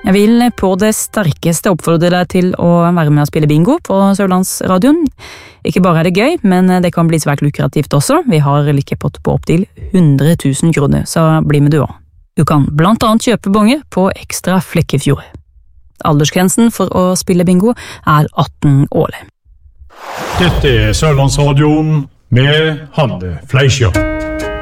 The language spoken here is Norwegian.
Jeg vil på det sterkeste oppfordre deg til å være med og spille bingo på Sørlandsradioen. Ikke bare er det gøy, men det kan bli svært lukrativt også. Vi har likepott på opp til 100 000 kroner, så bli med du også. Du kan blant annet kjøpe bonge på Ekstra Flekkefjord. Aldersgrensen for å spille bingo er 18 år. Dette er Sørlandsradioen med Hanne Fleischer.